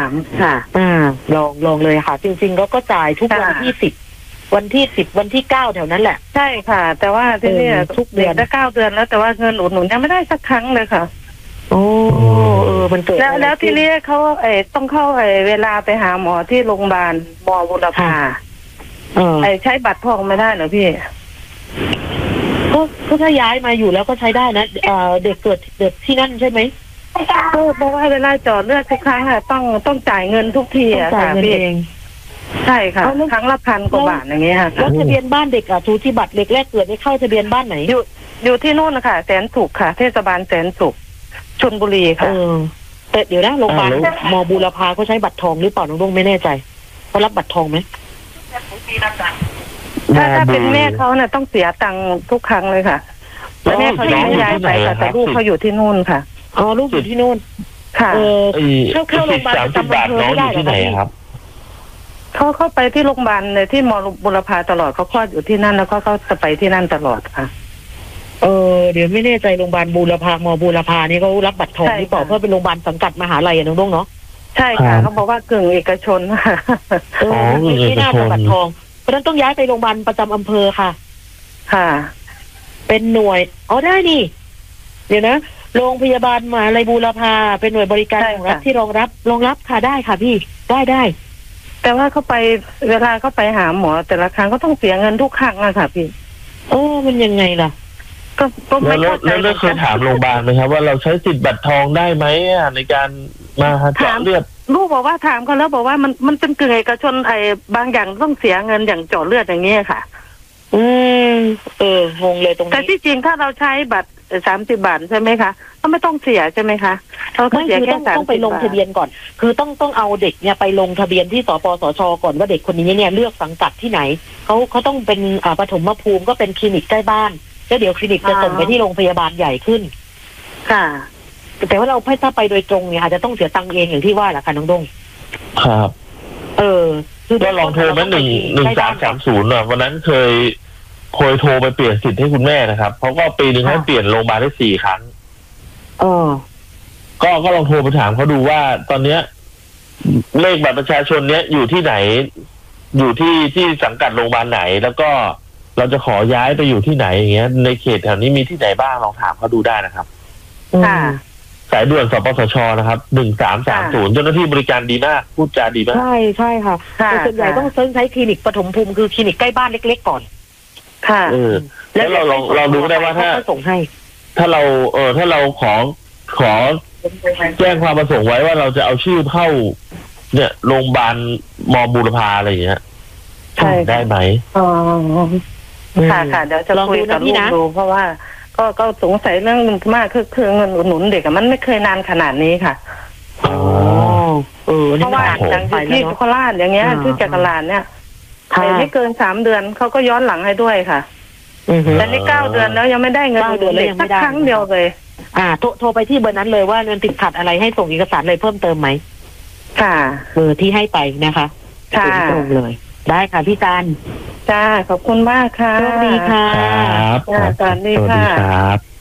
13ค่ะลองเลยค่ะจริงๆก็จ่ายทุกวันที่10วันที่10วันที่9แถวนั้นแหละใช่ค่ะแต่ว่าที่นี่ทุกเดือนได้9 เดือนแล้วแต่ว่าเงินอุดหนุนยังไม่ได้สักครั้งเลยค่ะโอ้มันเกิดแล้วที่นี่เขาต้องเข้าเวลาไปหาหมอที่โรงพยาบาลมอบุรพาใช้บัตรทองไม่ได้เหรอพี่ก็ถ้าย้ายมาอยู่แล้วก็ใช้ได้นะเด็กเกิดที่นั่นใช่ไหมก็บอกว่าเวลาจอดเลือดทุกครั้งค่ะต้องจ่ายเงินทุกทีอะค่ะพี่ใช่ค่ะครั้งละ1,000 กว่าบาทอย่างเงี้ยค่ะแล้วทะเบียนบ้านเด็กสูติบัตรเด็กแรกเกิดได้เข้าทะเบียนบ้านไหนอยู่ที่นู่นนะคะแสนสุขค่ะเทศบาลแสนสุขชลบุรีค่ะแต่เดี๋ยวนะโรงพยาบาลมอบูรพาเขาใช้บัตรทองหรือเปล่าน้องดงไม่แน่ใจเขารับบัตรทองไหมถ้าเป็นแม่เขาเนี่ยต้องเสียตังค์ทุกครั้งเลยค่ะแม่เขายังไม่ย้ายไปแต่ลูกเขาอยู่ที่นู่นค่ะลูกอยู่ที่นู่นค่ะเข้าโรงพยาบาลประจำอำเภอไม่ได้ที่ไหนครับเขาเข้าไปที่โรงพยาบาลในที่มอบุรพาตลอดเขาคลอดอยู่ที่นั่นแล้วก็เขาจะไปที่นั่นตลอดค่ะเดี๋ยวไม่แน่ใจโรงพยาบาลบูรพามอบูรพานี่เขารับบัตรทองหรือเปล่าเพราะเป็นโรงพยาบาลสังกัดมหาลัยน้องดงเนาะใช่ค่ะเขาบอกว่ากึ่งเอกชนไม่น่าจะบัตรทองเพราะฉะนั้นต้องย้ายไปโรงพยาบาลประจำอำเภอค่ะเป็นหน่วยได้นี่เดี๋ยวนะโรงพยาบาลมหาลัยบูรพาเป็นหน่วยบริการของรัฐที่รองรับค่ะได้ค่ะพี่ได้แต่ว่าเขาไปเวลาเขาไปหาหมอแต่ละครั้งก็ต้องเสียเงินทุกครั้งอะค่ะพี่มันยังไงล่ะก็ไม่เข้าใจแล้วเคยถามโรงพยาบาลไหมครับว่าเราใช้สิทธิ์บัตรทองได้ไหมในการมาเจาะเลือดลูกบอกว่าถามเขาแล้วบอกว่ามันเป็นกึ่งเอกชนบางอย่างต้องเสียเงินอย่างเจาะเลือดอย่างเงี้ยค่ะงงเลยตรงนี้แต่ที่จริงถ้าเราใช้บัตร30 บาทใช่ไหมคะก็ไม่ต้องเสียใช่ไหมคะไม่คือต้องไปลงทะเบียนก่อนคือต้องเอาเด็กเนี่ยไปลงทะเบียนที่สปสชก่อนว่าเด็กคนนี้เนี่ยเลือกสังกัดที่ไหนเขาต้องเป็นปฐมภูมิก็เป็นคลินิกใกล้บ้านแล้วเดี๋ยวคลินิกจะส่งไปที่โรงพยาบาลใหญ่ขึ้นค่ะแต่ว่าเราถ้าไปโดยตรงเนี่ยอาจจะต้องเสียตังค์เองอย่างที่ว่าแหละค่ะน้องดงครับก็ลองโทรมา1330วันนั้นเคยโทรไปเปลี่ยนสิทธิ์ให้คุณแม่นะครับเพราะก็ปีนึงให้เปลี่ยนโรงพยาบาลได้4 ครั้งก็ลองโทรไปถามเขาดูว่าตอนเนี้ยเลขบัตรประชาชนเนี้ยอยู่ที่ไหนอยู่ที่สังกัดโรงพยาบาลไหนแล้วก็เราจะขอย้ายไปอยู่ที่ไหนอย่างเงี้ยในเขตแถวนี้มีที่ไหนบ้างลองถามเขาดูได้นะครับสายด่วนสปสชนะครับ1330เจ้าหน้าที่บริการดีมากพูดจาดีมากใช่ค่ะแต่ส่วนใหญ่ต้องใช้คลินิกปฐมภูมิคือคลินิกใกล้บ้านเล็กๆก่อนค่ะแล้วเราดูได้ว่าถ้าเราขอแจ้งความประสงค์ไว้ว่าเราจะเอาชื่อเข้าเนี่ยโรงพยาบาลมอบูรพาอะไรอย่างเงี้ยได้ไหมค่ะเดี๋ยวจะคุยกับลูกดูเพราะว่าก็สงสัยเรื่องมากคือเงินอุดหนุนเด็กมันไม่เคยนานขนาดนี้ค่ะเพราะว่าอย่างที่โคราชอย่างเงี้ยที่จักรลานเนี่ยไม่เกิน3 เดือนเขาก็ย้อนหลังให้ด้วยค่ะแต่นี่9 เดือนแล้วยังไม่ได้เงินอุดหนุนเด็กสักครั้งเดียวเลยโทรไปที่เบอร์นั้นเลยว่าเงินติดขัดอะไรให้ส่งเอกสารอะไรเพิ่มเติมไหมค่ะเบอร์ที่ให้ไปนะคะค่ะตรงเลยได้ค่ะพี่จันจ้าขอบคุณมากค่ะสวัสดีค่ะครับสวัสดีค่ะ